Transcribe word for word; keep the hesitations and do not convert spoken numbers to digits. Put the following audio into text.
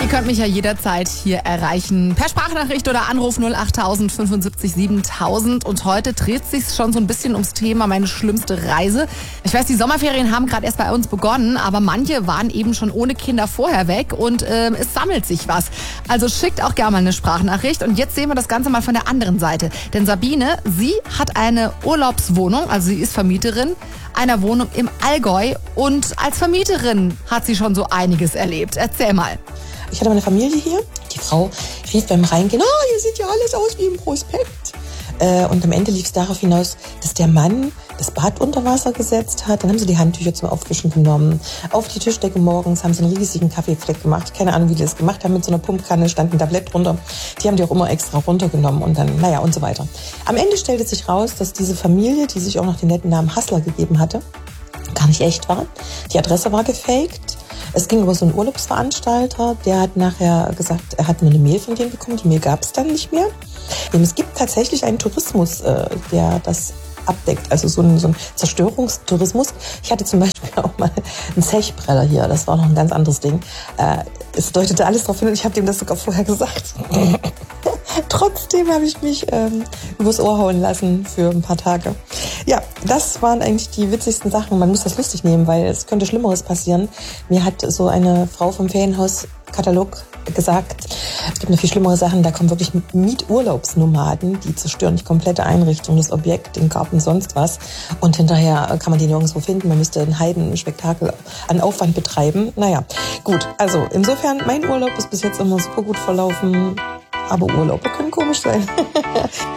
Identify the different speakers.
Speaker 1: Ihr könnt mich ja jederzeit hier erreichen. Per Sprachnachricht oder Anruf null acht tausend fünfundsiebzig siebentausend. Und heute dreht es sich schon so ein bisschen ums Thema meine schlimmste Reise. Ich weiß, die Sommerferien haben gerade erst bei uns begonnen, aber manche waren eben schon ohne Kinder vorher weg und äh, es sammelt sich was. Also schickt auch gerne mal eine Sprachnachricht. Und jetzt sehen wir das Ganze mal von der anderen Seite. Denn Sabine, sie hat eine Urlaubswohnung, also sie ist Vermieterin einer Wohnung im Allgäu. Und als Vermieterin hat sie schon so einiges erlebt. Erzähl mal.
Speaker 2: Ich hatte meine Familie hier. Die Frau rief beim Reingehen, oh, hier sieht ja alles aus wie im Prospekt. Äh, und am Ende lief es darauf hinaus, dass der Mann das Bad unter Wasser gesetzt hat. Dann haben sie die Handtücher zum Aufwischen genommen. Auf die Tischdecke morgens haben sie einen riesigen Kaffeefleck gemacht. Keine Ahnung, wie die das gemacht haben. Mit so einer Pumpkanne stand ein Tablett drunter. Die haben die auch immer extra runtergenommen und dann, naja, und so weiter. Am Ende stellte sich raus, dass diese Familie, die sich auch noch den netten Namen Hassler gegeben hatte, gar nicht echt war. Die Adresse war gefaked. Es ging über so einen Urlaubsveranstalter, der hat nachher gesagt, er hat nur eine Mail von denen bekommen. Die Mail gab es dann nicht mehr. Es gibt tatsächlich einen Tourismus, der das abdeckt, also so ein, so ein Zerstörungstourismus. Ich hatte zum Beispiel auch mal einen Zechbreller hier, das war noch ein ganz anderes Ding. Es deutete alles darauf hin und ich habe dem das sogar vorher gesagt. Trotzdem habe ich mich ähm, übers Ohr hauen lassen für ein paar Tage. Ja, das waren eigentlich die witzigsten Sachen. Man muss das lustig nehmen, weil es könnte Schlimmeres passieren. Mir hat so eine Frau vom Ferienhauskatalog gesagt, es gibt noch viel schlimmere Sachen, da kommen wirklich Mieturlaubsnomaden, die zerstören die komplette Einrichtung, das Objekt, den Garten, sonst was. Und hinterher kann man die nirgendwo finden. Man müsste ein Heidenspektakel an Aufwand betreiben. Naja, gut. Also insofern, mein Urlaub ist bis jetzt immer super gut verlaufen. Aber Urlaube können komisch sein.